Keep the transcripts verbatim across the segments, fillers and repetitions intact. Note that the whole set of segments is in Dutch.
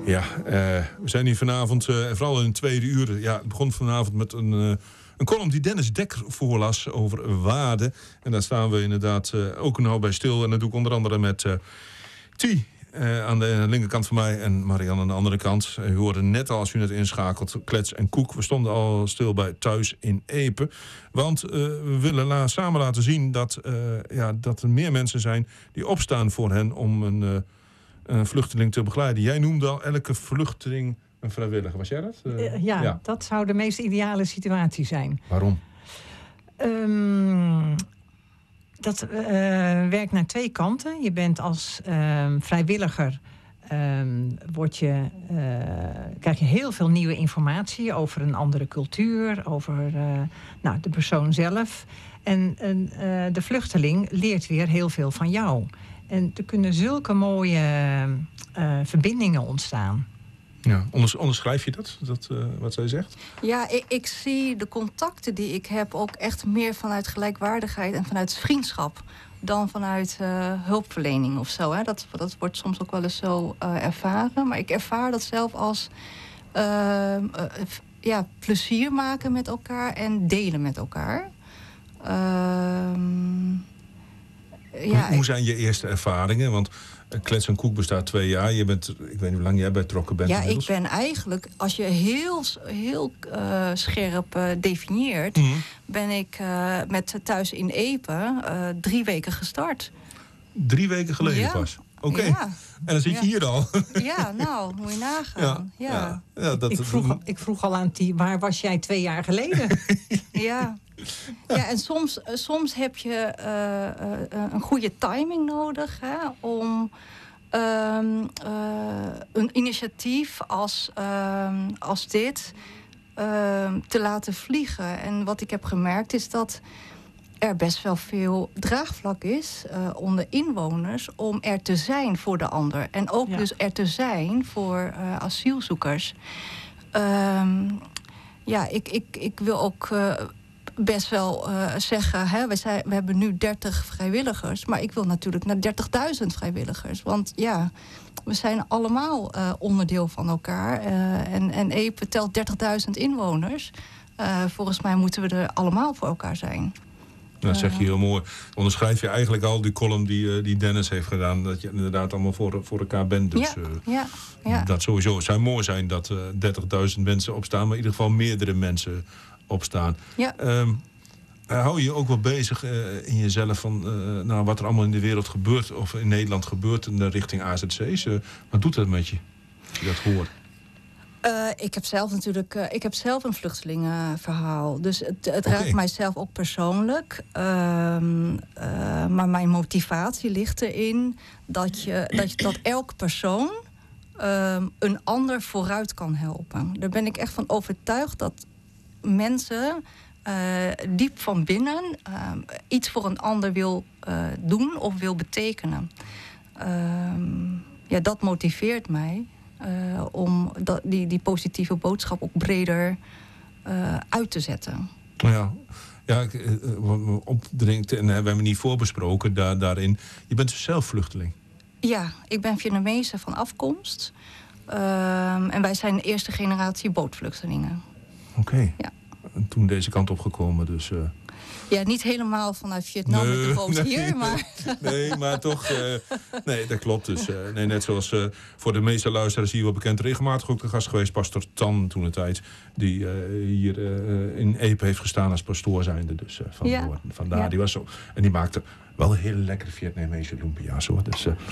Ja, uh, we zijn hier vanavond, uh, en vooral in het tweede uur. Ja, het begon vanavond met een, uh, een column die Dennis Dekker voorlas over waarde. En daar staan we inderdaad uh, ook nou bij stil. En dat doe ik onder andere met uh, T uh, aan de linkerkant van mij en Marianne aan de andere kant. U hoorde net al, als u net inschakelt, Klets en Koek. We stonden al stil bij Thuis in Epe. Want uh, we willen la- samen laten zien dat, uh, ja, dat er meer mensen zijn die opstaan voor hen om een... Uh, een vluchteling te begeleiden. Jij noemde al elke vluchteling een vrijwilliger. Was jij dat? Uh, uh, ja, ja, dat zou de meest ideale situatie zijn. Waarom? Um, dat uh, werkt naar twee kanten. Je bent als uh, vrijwilliger... Um, word je, uh, krijg je heel veel nieuwe informatie over een andere cultuur, over uh, nou, de persoon zelf. En uh, de vluchteling leert weer heel veel van jou. En er kunnen zulke mooie uh, verbindingen ontstaan. Ja, onders- onderschrijf je dat, dat uh, wat zij zegt? Ja, ik, ik zie de contacten die ik heb ook echt meer vanuit gelijkwaardigheid en vanuit vriendschap dan vanuit uh, hulpverlening of zo. Hè. Dat, dat wordt soms ook wel eens zo uh, ervaren. Maar ik ervaar dat zelf als uh, uh, ja, plezier maken met elkaar en delen met elkaar. Uh, ja, hoe, hoe zijn je eerste ervaringen? Want Klets en Koek bestaat twee jaar. Je bent, ik weet niet hoe lang jij betrokken bent. Ja, inmiddels. Ik ben eigenlijk, als je heel, heel uh, scherp uh, definieert, mm-hmm. ben ik uh, met Thuis in Epe uh, drie weken gestart. Drie weken geleden ja. pas? Oké. Okay. Ja. En dan zit je ja. hier al. Ja, nou, moet je nagaan. Ja. Ja. Ja. Ja, dat, ik, vroeg, ik vroeg al aan Tie, waar was jij twee jaar geleden? Ja. Ja, en soms, soms heb je uh, uh, een goede timing nodig, hè, om uh, uh, een initiatief als, uh, als dit uh, te laten vliegen. En wat ik heb gemerkt is dat er best wel veel draagvlak is uh, onder inwoners om er te zijn voor de ander. En ook ja. dus er te zijn voor uh, asielzoekers. Uh, ja, ik, ik, ik wil ook... Uh, best wel uh, zeggen, hè, we, zijn, we hebben nu dertig vrijwilligers, maar ik wil natuurlijk naar dertigduizend vrijwilligers. Want ja, we zijn allemaal uh, onderdeel van elkaar. Uh, en, en Epe telt dertigduizend inwoners. Uh, volgens mij moeten we er allemaal voor elkaar zijn. Dat zeg je heel mooi. Onderschrijf je eigenlijk al die column die, uh, die Dennis heeft gedaan, dat je inderdaad allemaal voor, voor elkaar bent. Dus ja, uh, ja, ja. dat sowieso. Het zou mooi zijn dat uh, dertigduizend mensen opstaan, maar in ieder geval meerdere mensen opstaan. Ja. Um, hou je je ook wel bezig uh, in jezelf van uh, nou, wat er allemaal in de wereld gebeurt of in Nederland gebeurt in de richting A Z C's? Uh, wat doet dat met je, als je dat hoort? Uh, ik heb zelf natuurlijk, uh, ik heb zelf een vluchtelingenverhaal. Dus het, het okay. raakt mijzelf ook persoonlijk. Uh, uh, maar mijn motivatie ligt erin dat, je, dat, je, dat elk persoon uh, een ander vooruit kan helpen. Daar ben ik echt van overtuigd dat mensen uh, diep van binnen uh, iets voor een ander wil uh, doen of wil betekenen. Uh, ja, dat motiveert mij uh, om dat, die, die positieve boodschap ook breder uh, uit te zetten. Ja, ja ik, uh, opdringt, en we hebben niet voorbesproken daar, daarin. Je bent dus zelf vluchteling. Ja, ik ben Vietnamese van afkomst. Uh, en wij zijn de eerste generatie bootvluchtelingen. Oké. Okay. Ja. En toen deze kant opgekomen, dus... Uh... Ja, niet helemaal vanuit Vietnam nee, met de boot nee, hier, maar... Nee, maar toch... Uh, nee, dat klopt dus. Uh, nee, net zoals uh, voor de meeste luisteraars hier wel bekend... regelmatig ook de gast geweest, pastor Tan toen de tijd... die uh, hier uh, in Epe heeft gestaan als pastoor zijnde. Dus uh, van ja. vandaar, ja. die was zo. En die maakte wel hele lekkere Vietnamese lumpia's, hoor. Dus, uh,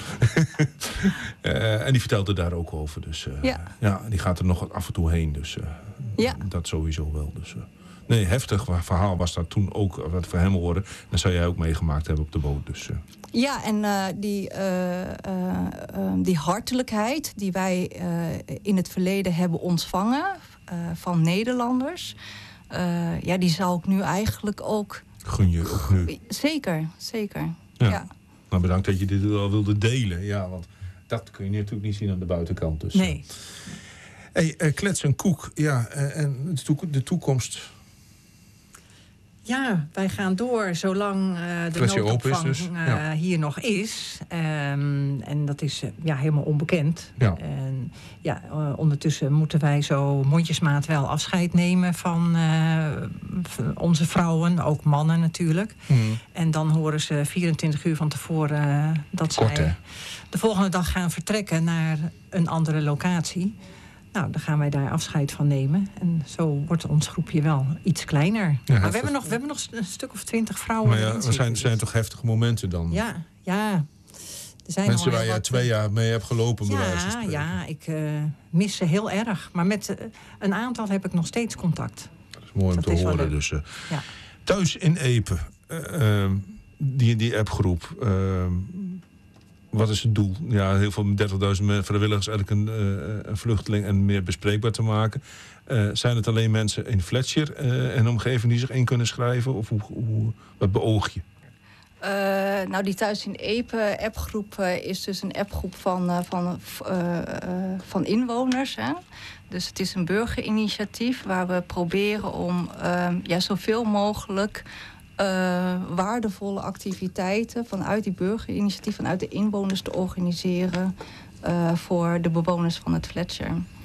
uh, en die vertelde daar ook over. Dus uh, ja. ja, die gaat er nog af en toe heen, dus... Uh, ja. Dat sowieso wel. Dus, uh, nee, heftig verhaal was dat toen ook wat voor hem hoorde. Dat zou jij ook meegemaakt hebben op de boot. Dus, uh. Ja, en uh, die, uh, uh, uh, die hartelijkheid die wij uh, in het verleden hebben ontvangen uh, van Nederlanders, uh, ja, die zou ik nu eigenlijk ook... Gun je ook nu? Zeker, zeker. Ja. Ja. Nou, bedankt dat je dit al wilde delen. Ja, want dat kun je natuurlijk niet zien aan de buitenkant. Dus, nee. Uh. Hey, uh, Klets en Koek, ja, uh, en de toekomst? Ja, wij gaan door zolang uh, de Flesje noodopvang open is dus. uh, Ja. hier nog is. Um, en dat is uh, ja, helemaal onbekend. Ja. En ja, uh, ondertussen moeten wij zo mondjesmaat wel afscheid nemen van uh, onze vrouwen, ook mannen natuurlijk. Mm. En dan horen ze vierentwintig uur van tevoren uh, dat Kort, zij hè? de volgende dag gaan vertrekken naar een andere locatie. Nou, dan gaan wij daar afscheid van nemen. En zo wordt ons groepje wel iets kleiner. Ja, maar we hebben, nog, we hebben nog een stuk of twintig vrouwen. Maar ja, erin er zitten, zijn, dus- zijn toch heftige momenten dan? Ja, ja. Er zijn Mensen nog waar heel je wat- twee jaar mee hebt gelopen, bij wijze van Ja, spreken. ja, ik uh, mis ze heel erg. Maar met uh, een aantal heb ik nog steeds contact. Dat is mooi om Dat te is wel horen. leuk. Dus, uh, Ja. Thuis in Epe, uh, uh, die, die appgroep. Uh, wat is het doel? Ja, heel veel dertigduizend vrijwilligers, eigenlijk een, uh, een vluchteling en meer bespreekbaar te maken. Uh, zijn het alleen mensen in Fletcher uh, en omgeving die zich in kunnen schrijven? Of hoe, hoe, wat beoog je? Uh, nou, die Thuis in Epe appgroep uh, is dus een appgroep van, uh, van, uh, uh, van inwoners. Hè? Dus het is een burgerinitiatief waar we proberen om uh, ja, zoveel mogelijk uh, waardevolle activiteiten vanuit die burgerinitiatief, vanuit de inwoners te organiseren uh, voor de bewoners van het Fletcher.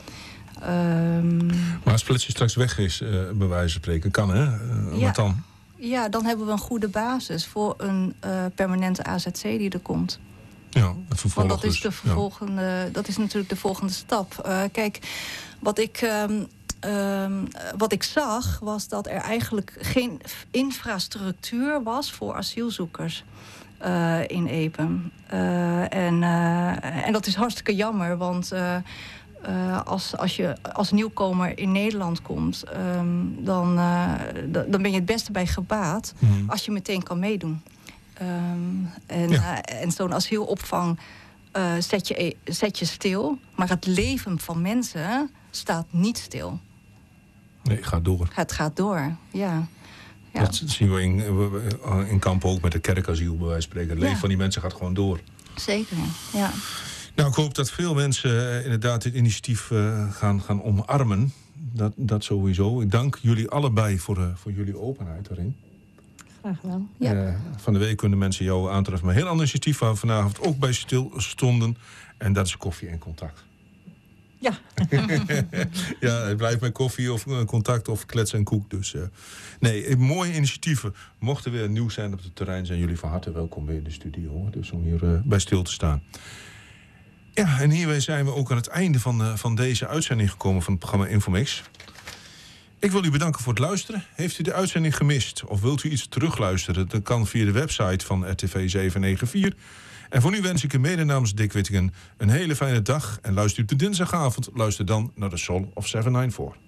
Um, maar als Fletcher straks weg is, uh, bij wijze van spreken, kan hè? Uh, ja. Wat dan? Ja, dan hebben we een goede basis voor een uh, permanente A Z C die er komt. Ja, het vervolg Want dat is, de dus, vervolgende, ja. dat is natuurlijk de volgende stap. Uh, kijk, wat ik, um, um, wat ik zag was dat er eigenlijk geen infrastructuur was voor asielzoekers uh, in Epe. Uh, en, uh, en dat is hartstikke jammer, want Uh, Uh, als, als je als nieuwkomer in Nederland komt, um, dan, uh, d- dan ben je het beste bij gebaat Hmm. als je meteen kan meedoen. Um, en Ja. uh, en zo'n asielopvang uh, zet, je, zet je stil, maar het leven van mensen staat niet stil. Nee, ga door. Het gaat door, ja. ja. Dat zien we in, in Kampen ook met de kerkasiel, bij wijze van spreken. Het leven Ja. van die mensen gaat gewoon door. Zeker, ja. Nou, ik hoop dat veel mensen uh, inderdaad dit initiatief uh, gaan, gaan omarmen. Dat, dat sowieso. Ik dank jullie allebei voor, uh, voor jullie openheid daarin. Graag gedaan. Ja. Uh, van de week kunnen mensen jou aantreffen met een heel ander initiatief waar we vanavond ook bij stil stonden. En dat is koffie en contact. Ja. Ja, het blijft bij koffie of uh, contact of klets en koek. Dus uh, nee, mooie initiatieven. Mocht er weer nieuw zijn op het terrein, zijn jullie van harte welkom weer in de studio. Hoor. Dus om hier uh, bij stil te staan. Ja, en hiermee zijn we ook aan het einde van, uh, van deze uitzending gekomen van het programma Infomix. Ik wil u bedanken voor het luisteren. Heeft u de uitzending gemist of wilt u iets terugluisteren? Dat kan via de website van R T V zeven negen vier. En voor nu wens ik u mede namens Dick Wittingen een hele fijne dag. En luister u op de dinsdagavond, luister dan naar de Soul of zeven negen vier.